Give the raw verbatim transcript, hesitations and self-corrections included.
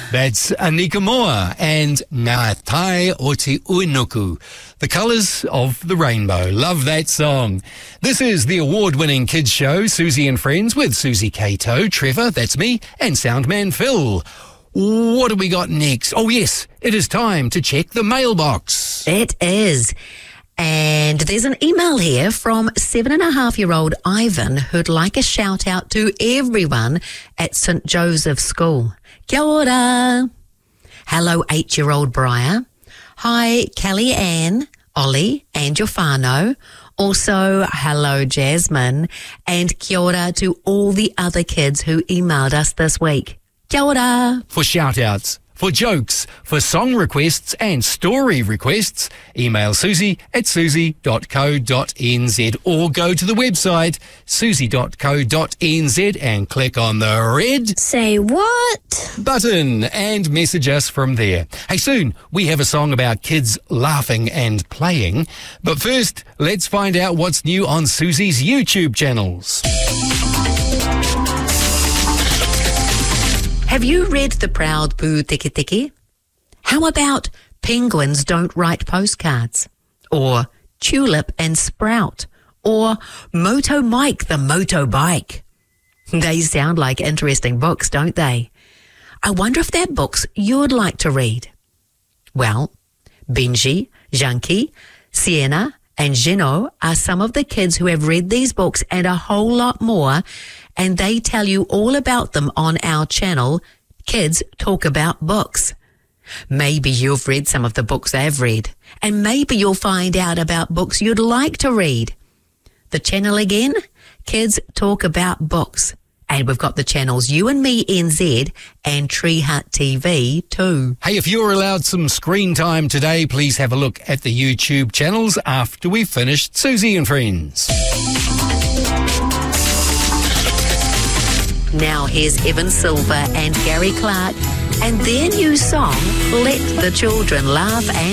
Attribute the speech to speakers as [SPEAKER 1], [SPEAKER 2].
[SPEAKER 1] That's Anika Moa and Ngā Tai o Te Uinuku, the colours of the rainbow. Love that song. This is the award-winning kids show, Susie and Friends, with Susie Cato, Trevor, that's me, and Soundman Phil. What do we got next? Oh yes, it is time to check the mailbox.
[SPEAKER 2] It is. And there's an email here from seven and a half year old Ivan who'd like a shout out to everyone at Saint Joseph's School. Kia ora. Hello, eight year old Briar. Hi, Kelly Ann, Ollie, and your whānau. Also, hello, Jasmine. And kia ora to all the other kids who emailed us this week. Kia ora.
[SPEAKER 1] For shout-outs, for jokes, for song requests and story requests, email Susie at susie dot co dot n z or go to the website susie dot co dot n z and click on the red
[SPEAKER 3] Say what?
[SPEAKER 1] button and message us from there. Hey, soon we have a song about kids laughing and playing. But first, let's find out what's new on Susie's YouTube channels.
[SPEAKER 2] Have you read The Proud Pū Tiki Tiki? How about Penguins Don't Write Postcards? Or Tulip and Sprout? Or Moto Mike the Motorbike? They sound like interesting books, don't they? I wonder if they're books you'd like to read. Well, Benji, Janki, Sienna and Gino are some of the kids who have read these books and a whole lot more, and they tell you all about them on our channel, Kids Talk About Books. Maybe you've read some of the books they've read, and maybe you'll find out about books you'd like to read. The channel again, Kids Talk About Books. And we've got the channels You and Me N Z and Tree Hut T V too.
[SPEAKER 1] Hey, if you're allowed some screen time today, please have a look at the YouTube channels after we've finished Susie and Friends.
[SPEAKER 2] Now here's Evan Silver and Gary Clark and their new song, Let the Children Laugh and